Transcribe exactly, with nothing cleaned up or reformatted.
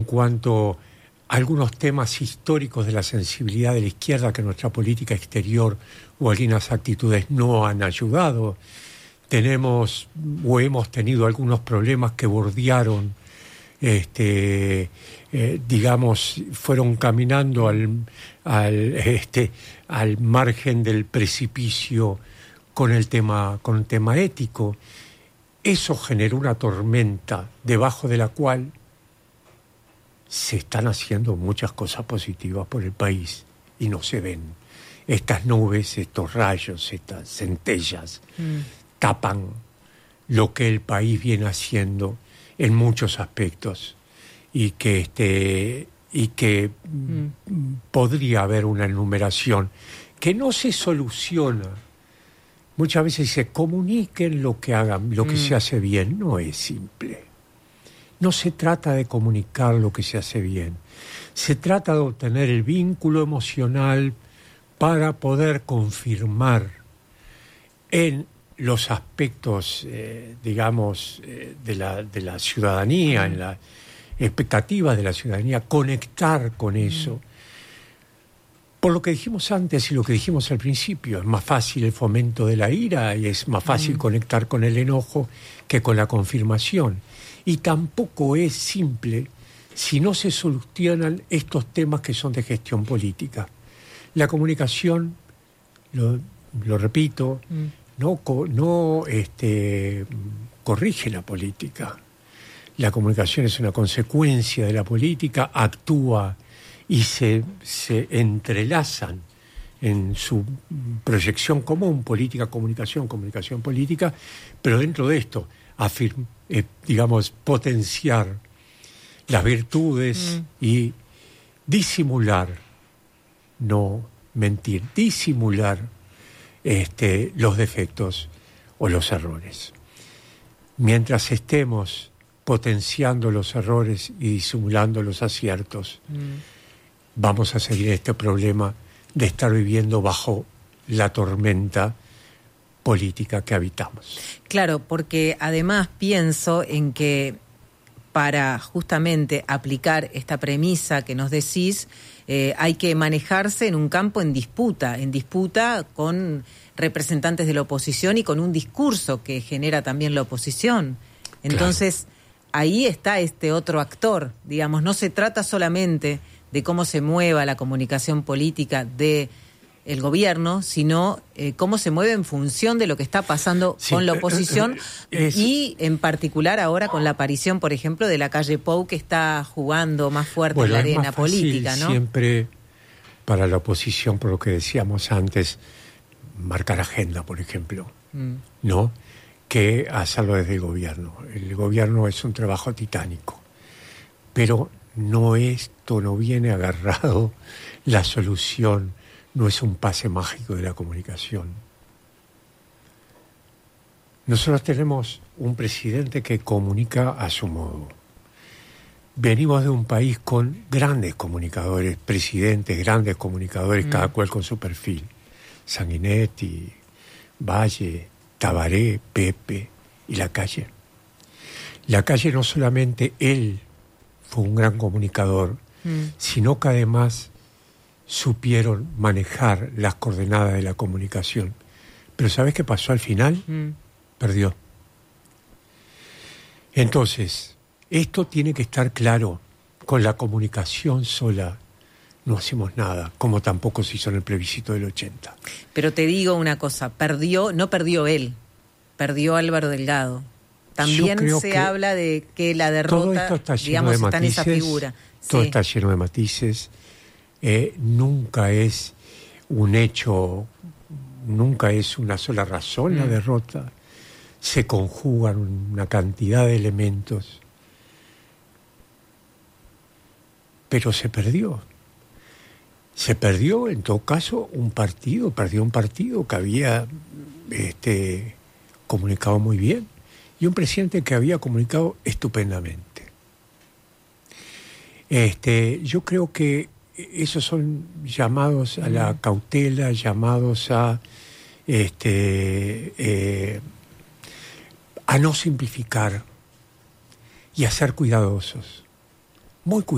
cuanto a algunos temas históricos de la sensibilidad de la izquierda que nuestra política exterior o algunas actitudes no han ayudado. Tenemos o hemos tenido algunos problemas que bordearon, este, eh, digamos, fueron caminando al, al, este, al margen del precipicio con el tema, con el tema ético. Eso generó una tormenta debajo de la cual se están haciendo muchas cosas positivas por el país y no se ven. Estas nubes, estos rayos, estas centellas mm. tapan lo que el país viene haciendo en muchos aspectos y que este y que mm. podría haber una enumeración que no se soluciona. Muchas veces se comuniquen lo que hagan, lo que mm. se hace bien. No es simple. No se trata de comunicar lo que se hace bien. Se trata de obtener el vínculo emocional para poder confirmar en los aspectos, eh, digamos, eh, de la, de la ciudadanía, en las expectativas de la ciudadanía, conectar con eso. Por lo que dijimos antes y lo que dijimos al principio, es más fácil el fomento de la ira y es más fácil mm. conectar con el enojo que con la confirmación. Y tampoco es simple si no se solucionan estos temas que son de gestión política. La comunicación, lo, lo repito, mm. no, no este, corrige la política. La comunicación es una consecuencia de la política, actúa y se, se entrelazan en su proyección común, política, comunicación, comunicación, política, pero dentro de esto, afirma, eh, digamos, potenciar las virtudes mm. y disimular, no mentir, disimular este, los defectos o los errores. Mientras estemos potenciando los errores y disimulando los aciertos, mm. vamos a seguir este problema de estar viviendo bajo la tormenta política que habitamos. Claro, porque además pienso en que para justamente aplicar esta premisa que nos decís, eh, hay que manejarse en un campo en disputa, en disputa con representantes de la oposición y con un discurso que genera también la oposición. Entonces, claro. ahí está este otro actor, digamos, no se trata solamente de cómo se mueva la comunicación política de el gobierno, sino eh, cómo se mueve en función de lo que está pasando sí, con la oposición eh, eh, y en particular ahora con la aparición, por ejemplo, de la calle Pou, que está jugando más fuerte bueno, en la arena política, ¿no? Siempre para la oposición, por lo que decíamos antes, marcar agenda, por ejemplo, mm. ¿no? Que hacerlo desde el gobierno. El gobierno es un trabajo titánico, pero no esto no viene agarrado la solución. No es un pase mágico de la comunicación. Nosotros tenemos un presidente que comunica a su modo. Venimos de un país con grandes comunicadores, presidentes, grandes comunicadores, mm. cada cual con su perfil. Sanguinetti, Valle, Tabaré, Pepe y Lacalle. Lacalle no solamente él fue un gran comunicador, mm. sino que además supieron manejar las coordenadas de la comunicación. Pero ¿sabes qué pasó al final? Mm. Perdió. Entonces, esto tiene que estar claro. Con la comunicación sola no hacemos nada, como tampoco se hizo en el plebiscito del ochenta. Pero te digo una cosa, perdió, no perdió él, perdió Álvaro Delgado. También se habla de que la derrota, está digamos, está en esa figura. Todo sí. está lleno de matices. Eh, nunca es un hecho, nunca es una sola razón mm. la derrota. Se conjugan una cantidad de elementos. Pero se perdió. Se perdió, en todo caso, un partido, perdió un partido que había este, comunicado muy bien y un presidente que había comunicado estupendamente. Este, yo creo que esos son llamados a la cautela, llamados a este eh, a no simplificar y a ser cuidadosos, muy cuidadosos.